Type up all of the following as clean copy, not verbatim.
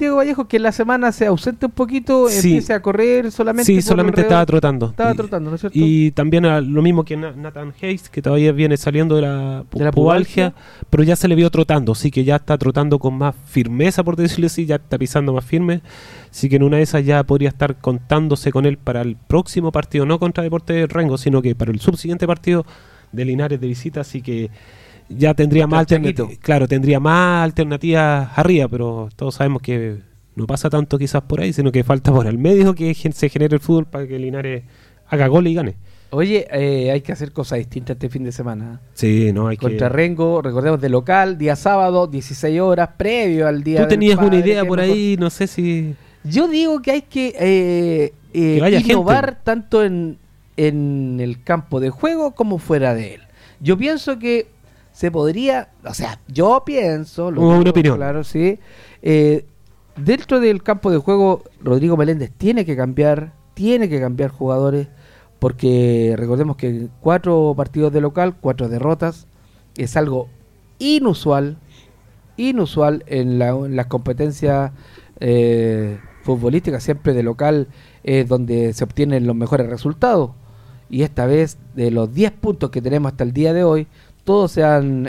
Diego Vallejo que en la semana se ausente un poquito, empiece a correr solamente. Sí, solamente estaba trotando. Estaba trotando, ¿no es cierto? Y también lo mismo que Nathan Hayes, que todavía viene saliendo de la pubalgia, pero ya se le vio trotando, así que ya está trotando con más firmeza, por decirlo así, ya está pisando más firme. Así que en una de esas ya podría estar contándose con él para el próximo partido, no contra Deportes Rengo, sino que para el subsiguiente partido de Linares de visita, así que ya tendría más alternativas arriba, pero todos sabemos que no pasa tanto quizás por ahí, sino que falta por el medio que se genere el fútbol para que Linares haga gol y gane. Oye, hay que hacer cosas distintas este fin de semana. Sí, no hay contra Rengo, recordemos, de local, día sábado, 16 horas, previo al día. ¿Tú tenías una idea por ahí? No sé si... Yo digo que hay que innovar gente, tanto en el campo de juego como fuera de él. Yo pienso que se podría, o sea, yo pienso, una opinión, claro, sí, dentro del campo de juego Rodrigo Meléndez tiene que cambiar jugadores, porque recordemos que 4 partidos de local, 4 derrotas, es algo inusual en las competencias futbolísticas. Siempre de local es donde se obtienen los mejores resultados, y esta vez de los 10 puntos que tenemos hasta el día de hoy, todos se han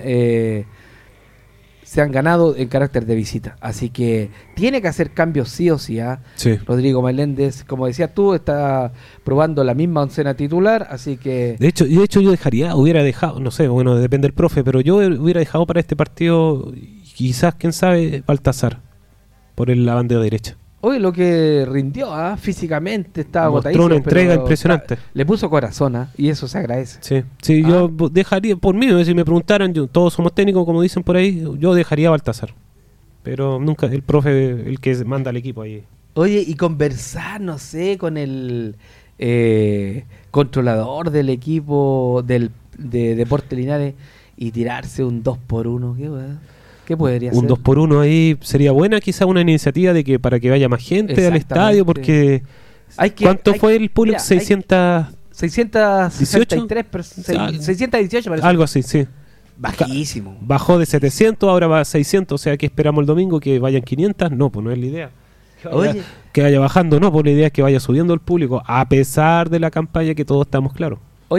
ganado en carácter de visita. Así que tiene que hacer cambios sí o sí. Sí. Rodrigo Meléndez, como decías tú, está probando la misma oncena titular, así que... De hecho yo hubiera dejado, no sé, bueno, depende del profe, pero yo hubiera dejado para este partido, quizás, quién sabe, Baltazar, por la banda derecha. Hoy lo que rindió, físicamente estaba agotadísimo. Mostró una entrega impresionante. Le puso corazón, y eso se agradece. Sí, yo dejaría, por mí, si me preguntaran, todos somos técnicos, como dicen por ahí, yo dejaría a Baltazar. Pero nunca, el profe, el que manda al equipo ahí. Oye, y conversar, no sé, con el controlador del equipo de Deportes Linares y tirarse un 2x1, ¿qué podría ser? Un 2x1 ahí sería buena, quizá una iniciativa de que para que vaya más gente al estadio, porque ¿cuánto fue el público? 663 618 parece. Algo así, sí. Bajísimo. Bajó de 700, ahora va a 600, o sea, que esperamos el domingo que vayan 500, no, pues no es la idea. Que vaya bajando, no, pues la idea es que vaya subiendo el público, a pesar de la campaña que todos estamos claros.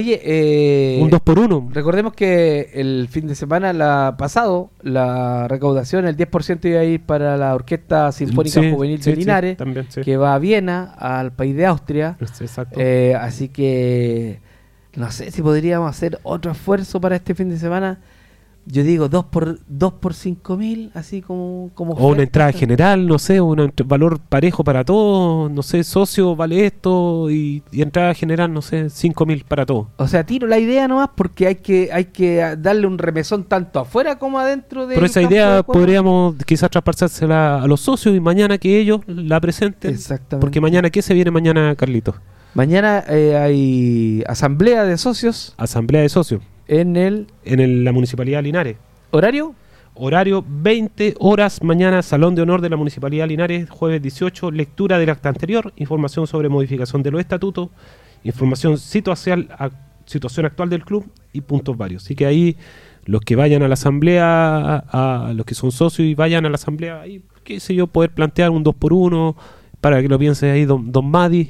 Oye, un 2x1. Recordemos que el fin de semana pasado, la recaudación, el 10% iba a ir para la Orquesta Sinfónica Juvenil de Linares, también, que va a Viena, al país de Austria. Exacto. Así que no sé si podríamos hacer otro esfuerzo para este fin de semana. Yo digo 2 por 5.000, así como o una entrada general, no sé, un valor parejo para todos, no sé, socio vale esto y entrada general, no sé, 5.000 para todos. O sea, tiro la idea nomás, porque hay que darle un remesón tanto afuera como adentro de. Pero esa idea podríamos quizás traspasársela a los socios y mañana que ellos la presenten. Exactamente. Porque mañana, ¿qué se viene mañana, Carlitos? Mañana hay asamblea de socios. Asamblea de socios. En la Municipalidad de Linares. ¿Horario? Horario 20 horas mañana, Salón de Honor de la Municipalidad de Linares, jueves 18, lectura del acta anterior, información sobre modificación de los estatutos, información situación actual del club y puntos varios. Así que ahí los que vayan a la asamblea, a los que son socios y vayan a la asamblea, ahí, qué sé yo, poder plantear un 2x1 para que lo piense ahí don Madi,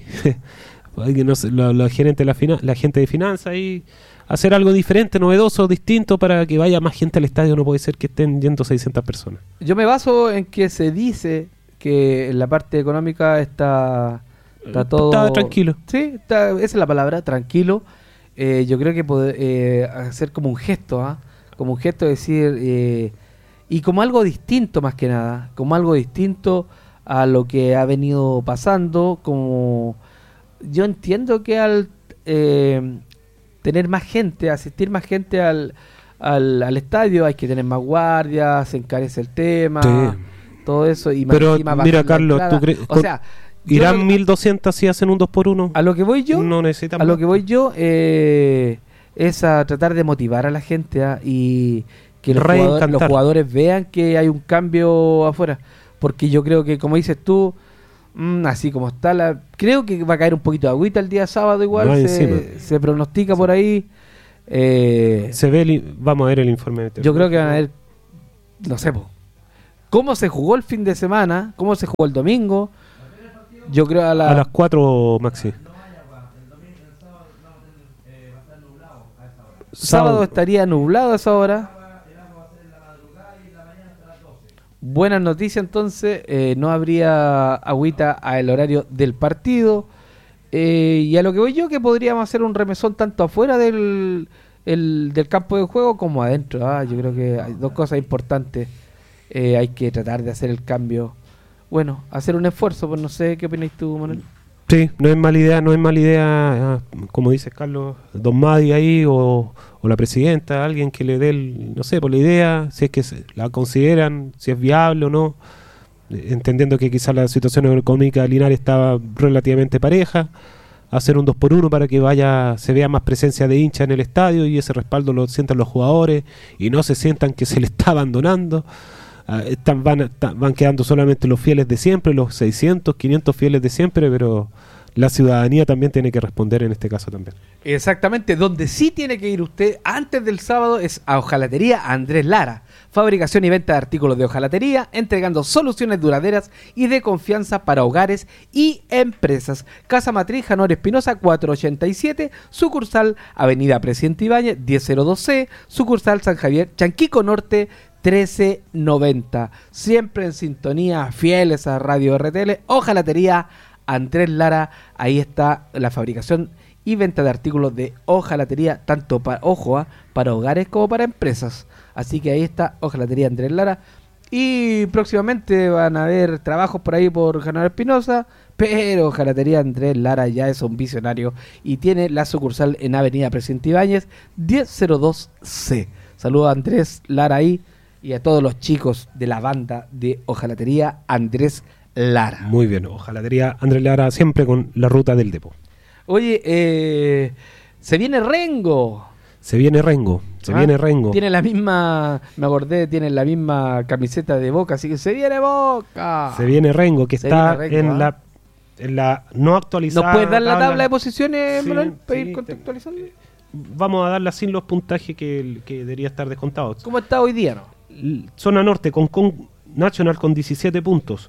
no sé, la gente de finanzas ahí. Hacer algo diferente, novedoso, distinto, para que vaya más gente al estadio. No puede ser que estén yendo 600 personas. Yo me baso en que se dice que en la parte económica está todo... Está tranquilo. Sí, esa es la palabra, tranquilo. Yo creo que poder hacer como un gesto, como un gesto de decir... y como algo distinto más que nada, como algo distinto a lo que ha venido pasando, como... Yo entiendo que al... tener más gente, asistir más gente al estadio, hay que tener más guardias, se encarece el tema, todo eso. Y pero mira, Carlos, ¿tú crees? O sea, ¿irán 1.200 si hacen un 2x1? A lo que voy yo, no necesitan más. Es a tratar de motivar a la gente y que los jugadores vean que hay un cambio afuera. Porque yo creo que, como dices tú, así como está, creo que va a caer un poquito de agüita el día sábado igual, se pronostica por ahí. Vamos a ver el informe. Yo creo que van a haber, no sé, cómo se jugó el fin de semana, cómo se jugó el domingo. Yo creo A las 4, Maxi. Sábado estaría nublado a esa hora. Buenas noticias entonces, no habría agüita al horario del partido. Y a lo que voy yo, que podríamos hacer un remesón tanto afuera del campo de juego como adentro. Yo creo que hay dos cosas importantes. Hay que tratar de hacer el cambio. Bueno, hacer un esfuerzo, pues no sé, ¿qué opinas tú, Manuel? Sí, no es mala idea, como dice Carlos, Don Madi ahí o la presidenta, alguien que le dé, no sé, por la idea, si es que la consideran, si es viable o no, entendiendo que quizás la situación económica de Linares estaba relativamente pareja, hacer un 2x1 para que se vea más presencia de hincha en el estadio y ese respaldo lo sientan los jugadores y no se sientan que se le está abandonando. Van quedando solamente los fieles de siempre, los 600, 500 fieles de siempre, pero la ciudadanía también tiene que responder en este caso también. Exactamente, donde sí tiene que ir usted antes del sábado es a Hojalatería Andrés Lara. Fabricación y venta de artículos de hojalatería, entregando soluciones duraderas y de confianza para hogares y empresas. Casa Matriz, Janor Espinosa, 487, sucursal Avenida Presidente Ibáñez, 1002C, sucursal San Javier, Chanquico Norte, 1390. Siempre en sintonía, fieles a Radio RTL, hojalatería Andrés Lara. Ahí está la fabricación y venta de artículos de hojalatería, tanto para hogares como para empresas. Así que ahí está hojalatería Andrés Lara. Y próximamente van a haber trabajos por ahí por Janor Espinosa, pero hojalatería Andrés Lara ya es un visionario y tiene la sucursal en Avenida Presidente Ibáñez, 1002C. Saludos a Andrés Lara ahí y a todos los chicos de la banda de hojalatería Andrés Lara. Muy bien, hojalatería Andrés Lara, siempre con la ruta del Depo. Oye, se viene Rengo. Se viene Rengo. Tiene la misma, me acordé, tiene la misma camiseta de Boca, así que se viene Boca. Se viene Rengo, que está en la no actualizada. ¿Nos puedes dar la tabla de posiciones, sí, Manuel, para ir contextualizando? Vamos a darla sin los puntajes que debería estar descontados. ¿Cómo está hoy día, no? Zona Norte con Nacional con 17 puntos.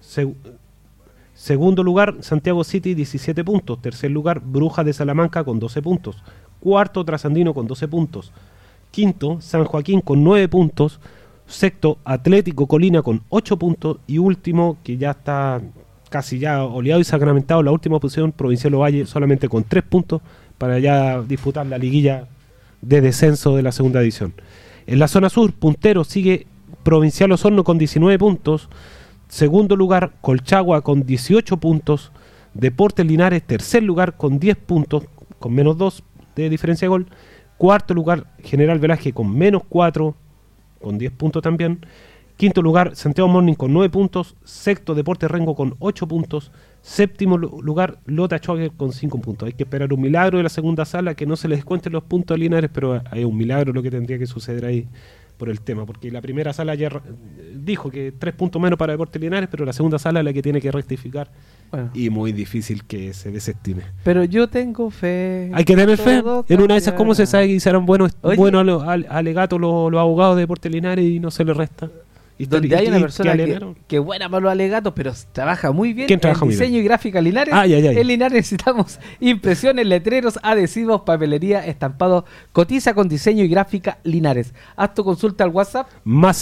Segundo lugar, Santiago City, 17 puntos. Tercer lugar, Brujas de Salamanca con 12 puntos. Cuarto, Trasandino con 12 puntos. Quinto, San Joaquín con 9 puntos. Sexto, Atlético Colina con 8 puntos. Y último, que ya está casi ya oleado y sacramentado, la última posición, Provincial Ovalle, solamente con 3 puntos para ya disputar la liguilla de descenso de la segunda edición. En la zona sur, puntero sigue Provincial Osorno con 19 puntos. Segundo lugar, Colchagua con 18 puntos. Deportes Linares, tercer lugar con 10 puntos, con menos 2 de diferencia de gol. Cuarto lugar, General Velázquez con menos 4, con 10 puntos también. Quinto lugar, Santiago Morning con 9 puntos. Sexto, Deportes Rengo con 8 puntos. Séptimo lugar, Lota Schwager con 5 puntos. Hay que esperar un milagro de la segunda sala, que no se les descuenten los puntos a Linares, pero hay un milagro lo que tendría que suceder ahí por el tema, porque la primera sala ya dijo que 3 puntos menos para Deportes Linares, pero la segunda sala es la que tiene que rectificar. Bueno. Y muy difícil que se desestime. Pero yo tengo fe. Hay que tener fe. En una de esas, ¿cómo se sabe que hicieron buenos alegatos los abogados de Deportes Linares y no se les resta? Donde hay una persona que buena para los alegatos, pero trabaja muy bien. ¿Quién trabaja en muy diseño bien? Y gráfica Linares. En Linares necesitamos impresiones, letreros, adhesivos, papelería, estampados. Cotiza con diseño y gráfica Linares. Haz tu consulta al WhatsApp. Más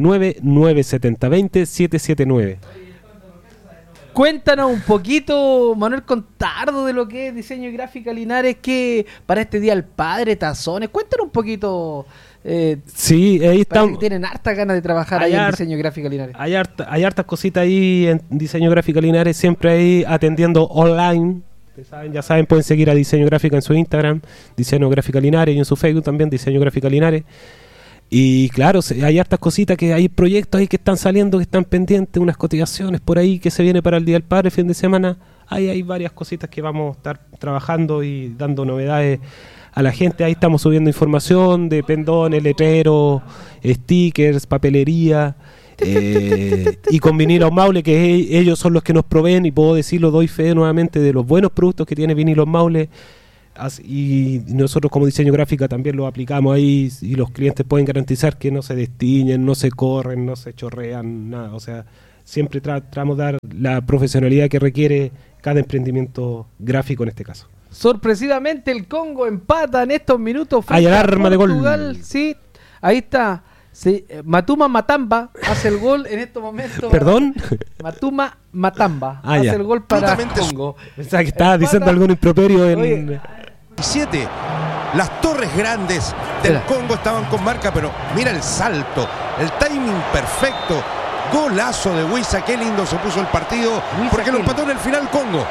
569-9720-779. Cuéntanos un poquito, Manuel Contardo, de lo que es diseño y gráfica Linares, que para este Día del Padre, tazones. Cuéntanos un poquito. Sí, ahí estamos. Tienen hartas ganas de trabajar ahí en diseño gráfica Linares. Hay hartas cositas ahí en diseño gráfica Linares, siempre ahí atendiendo online. Ya saben, pueden seguir a Diseño Gráfica en su Instagram, Diseño Gráfica Linares, y en su Facebook también, Diseño Gráfica Linares. Y claro, hay hartas cositas, que hay proyectos ahí que están saliendo, que están pendientes, unas cotizaciones por ahí que se viene para el Día del Padre, fin de semana. Hay varias cositas que vamos a estar trabajando y dando novedades a la gente. Ahí estamos subiendo información de pendones, letreros, stickers, papelería, y con Vinilos Maule, que ellos son los que nos proveen, y puedo decirlo, doy fe nuevamente de los buenos productos que tiene Vinilos Maule. Y nosotros como diseño gráfico también lo aplicamos ahí y los clientes pueden garantizar que no se destiñen, no se corren, no se chorrean, nada. O sea, siempre tratamos de dar la profesionalidad que requiere cada emprendimiento gráfico en este caso. Sorpresivamente el Congo empata en estos minutos. Hay alarma de gol. Sí, ahí está. Sí, Matuma Matamba hace el gol en estos momentos. ¿Perdón? Matuma Matamba hace ya. el gol para Congo. Pensaba que estaba diciendo algún improperio en... Oye, 7. Las torres grandes del Congo estaban con marca, pero mira el salto, el timing perfecto. Golazo de Huiza, qué lindo se puso el partido, porque lo empató en el final Congo.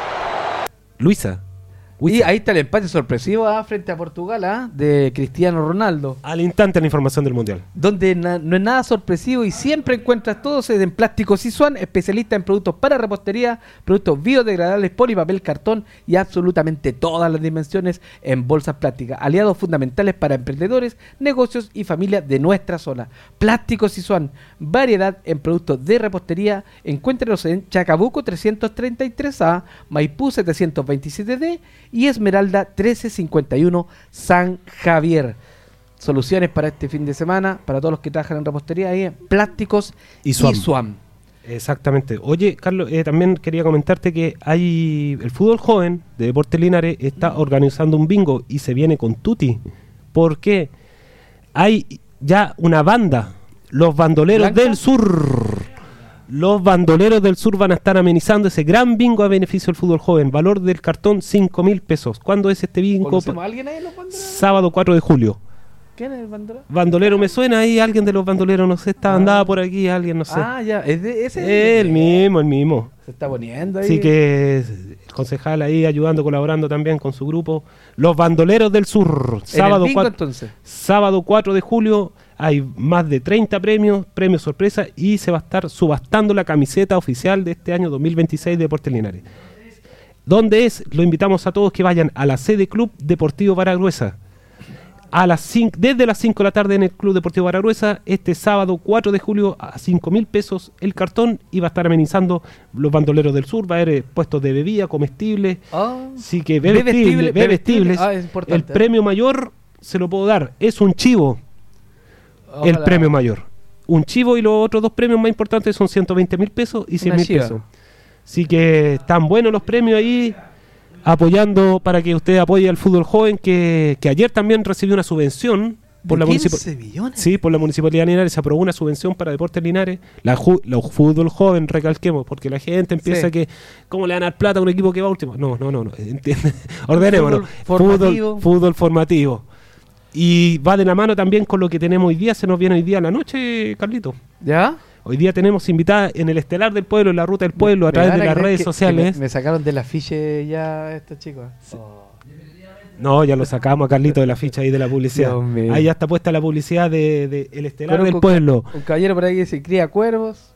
Luisa. Y ahí está el empate sorpresivo frente a Portugal de Cristiano Ronaldo. Al instante la información del Mundial. Donde no es nada sorpresivo y siempre encuentras todos en Plásticos Sisuan, especialista en productos para repostería, productos biodegradables, polipapel, cartón y absolutamente todas las dimensiones en bolsas plásticas. Aliados fundamentales para emprendedores, negocios y familias de nuestra zona. Plásticos Sisuan, variedad en productos de repostería. Encuéntrenos en Chacabuco 333A, Maipú 727D y Esmeralda 1351 San Javier. Soluciones para este fin de semana, para todos los que trabajan en repostería, ahí en Plásticos y Suam. Exactamente. Oye, Carlos, también quería comentarte que hay el fútbol joven de Deportes Linares está organizando un bingo y se viene con tutti. Porque hay ya una banda, los Bandoleros ¿Blanca? del Sur. Los Bandoleros del Sur van a estar amenizando ese gran bingo a beneficio del fútbol joven. Valor del cartón 5.000 pesos. ¿Cuándo es este bingo? ¿Conocemos a alguien ahí en los bandoleros? Sábado 4 de julio. ¿Quién es el bandolero? Bandolero me suena ahí, alguien de los bandoleros, no sé, andaba por aquí, alguien, no sé. Ah, ya, ese El mismo. se está poniendo ahí. Así que el concejal ahí ayudando, colaborando también con su grupo. Los Bandoleros del Sur. Sábado 4, entonces. Sábado 4 de julio hay más de 30 premios sorpresa y se va a estar subastando la camiseta oficial de este año 2026 de Deportes Linares. ¿Dónde es? Lo invitamos a todos que vayan a la sede Club Deportivo Baragruesa. Desde las 5 de la tarde en el Club Deportivo Baragruesa, este sábado 4 de julio a 5.000 pesos el cartón y va a estar amenizando los Bandoleros del Sur, va a haber puestos de bebida, comestibles, así que bebestibles. Es importante. El premio mayor se lo puedo dar, es un chivo. Ojalá. El premio mayor. Un chivo y los otros dos premios más importantes son 120.000 pesos y 100.000 pesos. Así que están buenos los premios ahí, apoyando para que usted apoye al fútbol joven, que ayer también recibió una subvención por la millones. Sí, por la Municipalidad de Linares se aprobó una subvención para Deportes Linares, la fútbol joven, recalquemos, porque la gente empieza que ¿cómo le van a dar plata a un equipo que va último? No, entiende. Ordenémonos. Fútbol formativo. Y va de la mano también con lo que tenemos hoy día, se nos viene hoy día a la noche, Carlito. ¿Ya? Hoy día tenemos invitada en el Estelar del Pueblo, en la Ruta del Pueblo, a través de las redes sociales. Me sacaron del afiche ya estos chicos. Sí. No, ya lo sacamos a Carlito de la ficha ahí de la publicidad. Ahí ya está puesta la publicidad de el Estelar del Pueblo. Un caballero por ahí que se cría cuervos.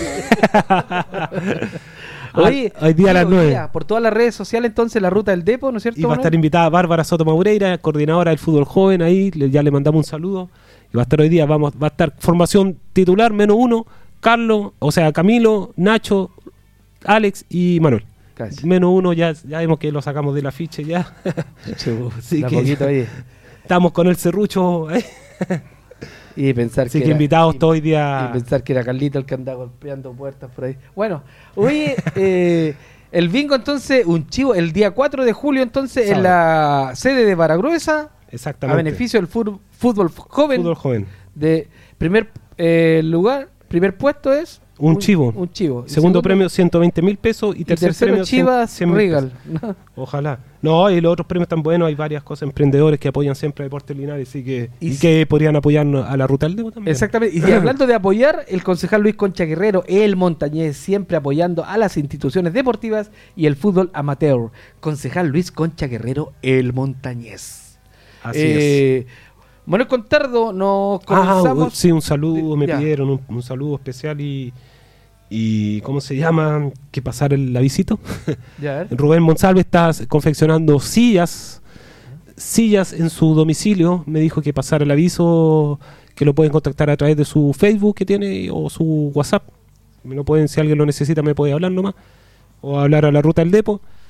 Oye, hoy día a las 9. Por todas las redes sociales, entonces, la Ruta del Depo, ¿no es cierto? Y va a estar invitada Bárbara Soto Maureira, coordinadora del fútbol joven, ahí ya le mandamos un saludo. Y va a estar hoy día, va a estar formación titular, -1, Camilo, Nacho, Alex y Manuel. Casi. -1, ya vemos que lo sacamos del afiche ya. Así que poquito ahí. Estamos con el serrucho. Y pensar que invitados todo hoy día. Y pensar que era Carlito el que andaba golpeando puertas por ahí. Bueno, oye, el bingo entonces, un chivo, el día 4 de julio entonces en la sede de Baragruesa. Exactamente. A beneficio del fútbol joven. Fútbol joven. De primer lugar, primer puesto es un chivo. Un chivo. Segundo premio 120.000 pesos y tercer premio Chivas 100.000 Regal. Ojalá. No, y los otros premios están buenos, hay varias cosas, emprendedores que apoyan siempre a Deportes Linares y que podrían apoyarnos a la Ruta del Depo también. Exactamente. Y hablando de apoyar, el concejal Luis Concha Guerrero, el montañés, siempre apoyando a las instituciones deportivas y el fútbol amateur. Concejal Luis Concha Guerrero, el montañés. Así es. Manuel Contardo, nos comenzamos. Sí, un saludo, me pidieron un saludo especial y ¿cómo se llama? Que pasar el avisito. Rubén Monsalve está confeccionando sillas en su domicilio. Me dijo que pasara el aviso, que lo pueden contactar a través de su Facebook que tiene o su WhatsApp. Si alguien lo necesita me puede hablar nomás o hablar a la Ruta del Depo.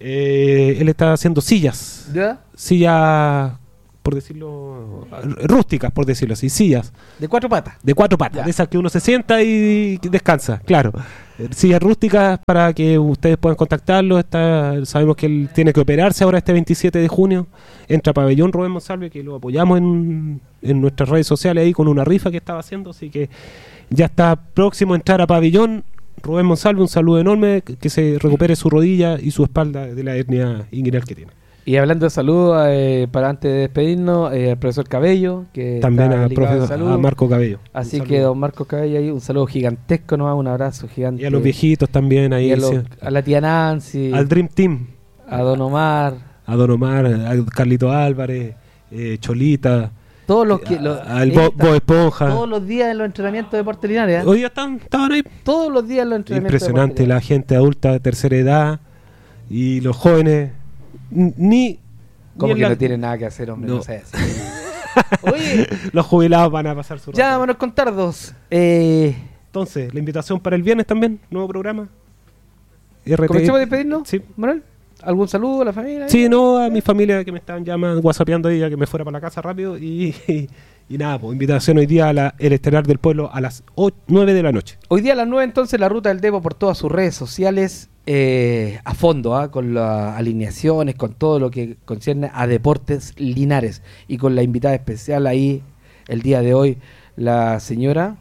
Él está haciendo sillas. ¿Ya? Sillas, por decirlo, rústicas, por decirlo así, sillas. De 4 patas. De 4 patas, Ya. de esas que uno se sienta y descansa, claro. Sillas rústicas para que ustedes puedan contactarlo. Sabemos que él tiene que operarse ahora este 27 de junio. Entra a Pabellón Rubén Monsalve, que lo apoyamos en nuestras redes sociales ahí con una rifa que estaba haciendo, así que ya está próximo a entrar a Pabellón Rubén Monsalve. Un saludo enorme, que se recupere su rodilla y su espalda de la hernia inguinal que tiene. Y hablando de salud, para antes de despedirnos, al profesor Cabello, que También está al ligado profesor, salud. a Marco Cabello. Así Un que saludo. don Marco Cabello ahí, un saludo gigantesco nomás, un abrazo gigante. Y a los viejitos también ahí. Y sí. a la tía Nancy, Al Dream Team. a don Omar, A Don Omar, a Carlito Álvarez, Cholita, todos los que... al Bob Esponja. todos los días en los entrenamientos de Deportes Linares, ¿eh? Hoy ya estaban ahí. Todos los días en los entrenamientos Impresionante, de la Deportes gente adulta de tercera edad y los jóvenes. Ni Como en que la- no tiene nada que hacer, hombre, No. no sé. Oye, Los jubilados van a pasar su rato. ya vámonos con Tardos. Entonces, la invitación para el viernes también, nuevo programa. RT. ¿Comenzamos a despedirnos? Sí. Manuel, ¿algún saludo a la familia? Sí, no, a mi familia que me estaban llamando, whatsappeando ella que me fuera para la casa rápido y nada, pues invitación hoy día a el Estelar del Pueblo a las 9 de la noche. Hoy día a las 9 entonces la Ruta del Depo por todas sus redes sociales a fondo, con las alineaciones, con todo lo que concierne a Deportes Linares y con la invitada especial ahí el día de hoy, la señora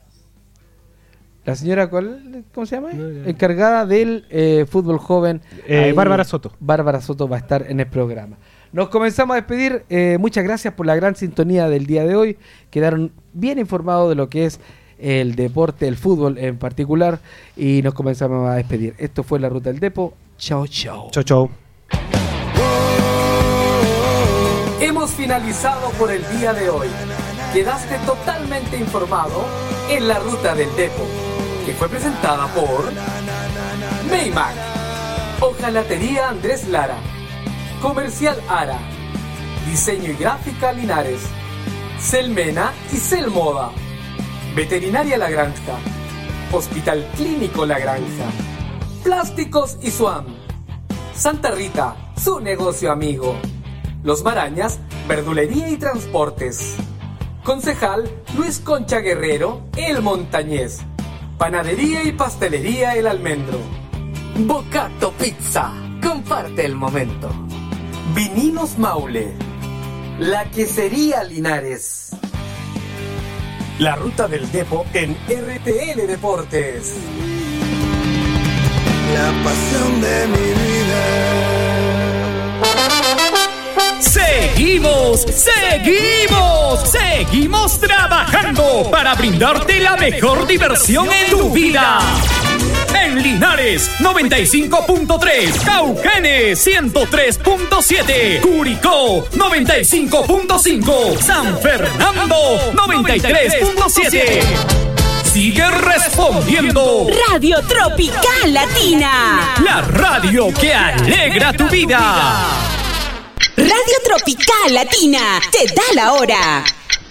¿cómo se llama? No, ya. Encargada del fútbol joven. Ahí, Bárbara Soto. Bárbara Soto va a estar en el programa. Nos comenzamos a despedir. Muchas gracias por la gran sintonía del día de hoy. Quedaron bien informados de lo que es el deporte, el fútbol en particular. Y nos comenzamos a despedir. Esto fue la Ruta del Depo. Chao, chao. Chau, chau. Hemos finalizado por el día de hoy. Quedaste totalmente informado en la Ruta del Depo, que fue presentada por Maymac, Hojalatería Andrés Lara, Comercial Ara, Diseño y Gráfica Linares, Selmena y Selmoda, Veterinaria La Granja, Hospital Clínico La Granja, Plásticos y Suam, Santa Rita, su negocio amigo, Los Marañas, Verdulería y Transportes, Concejal Luis Concha Guerrero, El Montañés, Panadería y Pastelería El Almendro, Bocato Pizza, comparte el momento, Vinilos Maule, La Quesería Linares, la Ruta del Depo en RTL Deportes. La pasión de mi vida. Seguimos trabajando para brindarte la mejor diversión en tu vida. En Linares 95.3, Cauquenes 103.7, Curicó 95.5, San Fernando 93.7. Sigue respondiendo. Radio Tropical Latina. La radio que alegra tu vida. Radio Tropical Latina te da la hora.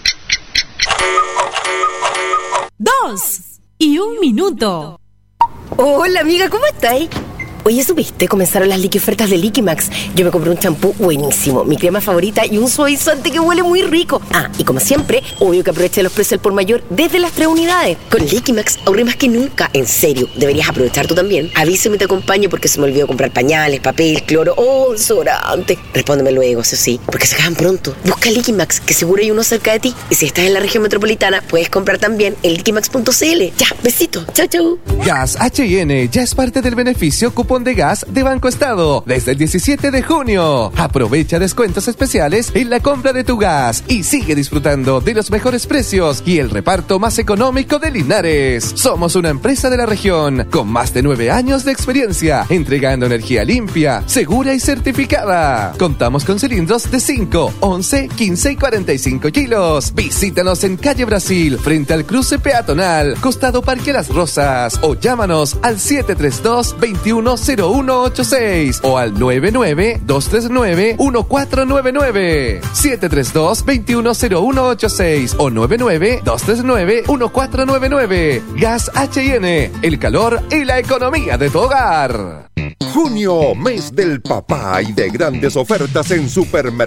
2:01. Hola amiga, ¿cómo estáis? Oye, ¿supiste? Comenzaron las Liqui ofertas de Liquimax. Yo me compré un champú buenísimo, mi crema favorita y un suavizante que huele muy rico. Ah, y como siempre, obvio que aproveché los precios al por mayor desde las 3 unidades. Con Liquimax ahorré más que nunca. En serio, deberías aprovechar tú también. Avísame y te acompaño porque se me olvidó comprar pañales, papel, cloro o desodorante. Respóndeme luego, eso sí, porque se acaban pronto. Busca Liquimax, que seguro hay uno cerca de ti. Y si estás en la región metropolitana, puedes comprar también en liquimax.cl. Ya, besito. Chau, chau. Gas H&N ya es parte del beneficio cupón de gas de Banco Estado desde el 17 de junio. Aprovecha descuentos especiales en la compra de tu gas y sigue disfrutando de los mejores precios y el reparto más económico de Linares. Somos una empresa de la región con más de 9 años de experiencia entregando energía limpia, segura y certificada. Contamos con cilindros de 5, 11, 15 y 45 kilos. Visítanos en Calle Brasil, frente al cruce peatonal, costado Parque Las Rosas, o llámanos al 732-210186 o al 99-239-1499. 732-210186 o 99-239-1499. Gas H&N, el calor y la economía de tu hogar. Junio, mes del papá y de grandes ofertas en supermercados.